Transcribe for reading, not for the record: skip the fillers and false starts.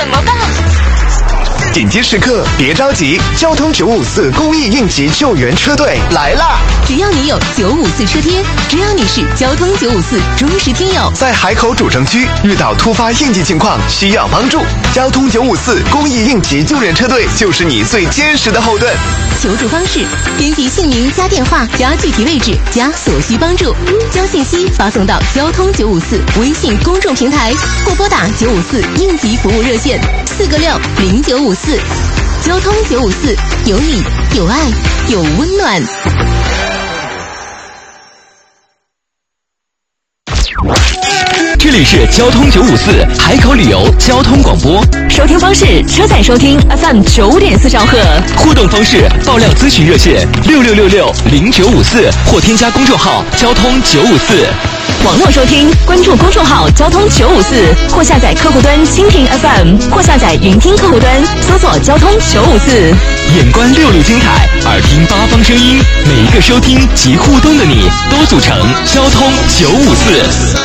怎么办？ 紧急时刻别着急，交通954公益应急救援车队来啦！ 只要你有954车贴，只要你是交通954忠实听友， 在海口主城区遇到突发应急情况需要帮助，交通954公益应急救援车队就是你最坚实的后盾。 求助方式：编辑姓名加电话加具体位置加所需帮助，将信息发送到交通954微信公众平台，或拨打954应急服务热线4个6 0954。交通954，有你，有爱，有温暖。 这里是交通954海口旅游交通广播， 收听方式：车载收听 FM 9.4兆赫， 互动方式：爆料咨询热线66660954或添加公众号交通954。 网络收听，关注公众号交通954，或下载客户端蜻蜓 FM， 或下载云听客户端，搜索交通954。 眼观6路精彩，耳听8方声音，每一个收听及互动的你，都组成交通954。